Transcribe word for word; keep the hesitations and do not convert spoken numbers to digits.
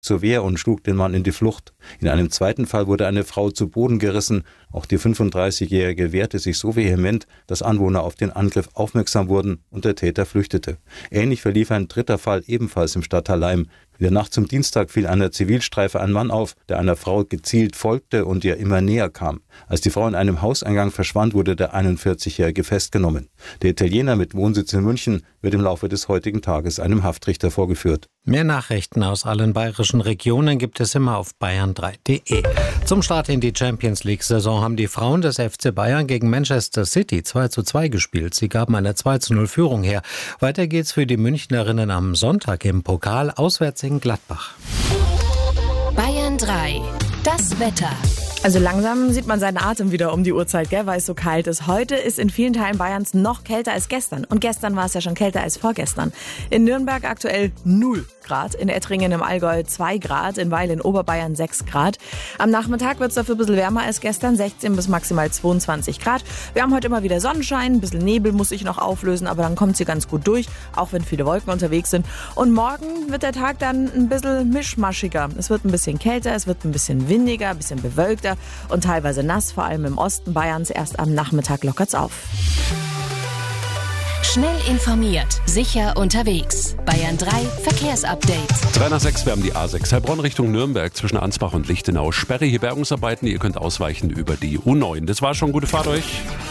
zur Wehr und schlug den Mann in die Flucht. In einem zweiten Fall wurde eine Frau zu Boden gerissen. Auch die fünfunddreißigjährige wehrte sich so vehement, dass Anwohner auf den Angriff aufmerksam wurden und der Täter flüchtete. Ähnlich verlief ein dritter Fall ebenfalls im Stadtteil Laim. In der Nacht zum Dienstag fiel einer Zivilstreife ein Mann auf, der einer Frau gezielt folgte und ihr immer näher kam. Als die Frau in einem Hauseingang verschwand, wurde der einundvierzigjährige festgenommen. Der Italiener mit Wohnsitz in München wird im Laufe des heutigen Tages einem Haftrichter vorgeführt. Mehr Nachrichten aus allen bayerischen Regionen gibt es immer auf bayern drei punkt de. Zum Start in die Champions-League-Saison haben die Frauen des F C Bayern gegen Manchester City zwei zu zwei gespielt. Sie gaben eine zwei zu null Führung her. Weiter geht's für die Münchnerinnen am Sonntag im Pokal auswärts in Gladbach. Bayern drei. Das Wetter. Also langsam sieht man seinen Atem wieder um die Uhrzeit, gell, weil es so kalt ist. Heute ist in vielen Teilen Bayerns noch kälter als gestern. Und gestern war es ja schon kälter als vorgestern. In Nürnberg aktuell null Grad, in Ettringen im Allgäu zwei Grad, in Weil in Oberbayern sechs Grad. Am Nachmittag wird es dafür ein bisschen wärmer als gestern, sechzehn bis maximal zweiundzwanzig Grad. Wir haben heute immer wieder Sonnenschein, ein bisschen Nebel muss sich noch auflösen, aber dann kommt sie ganz gut durch, auch wenn viele Wolken unterwegs sind. Und morgen wird der Tag dann ein bisschen mischmaschiger. Es wird ein bisschen kälter, es wird ein bisschen windiger, ein bisschen bewölkter und teilweise nass, vor allem im Osten Bayerns. Erst am Nachmittag lockert's auf. Schnell informiert, sicher unterwegs. Bayern drei Verkehrsupdate. drei nach sechs, wir haben die A sechs Heilbronn Richtung Nürnberg zwischen Ansbach und Lichtenau. Sperrige Bergungsarbeiten, ihr könnt ausweichen über die U neun. Das war schon, gute Fahrt euch.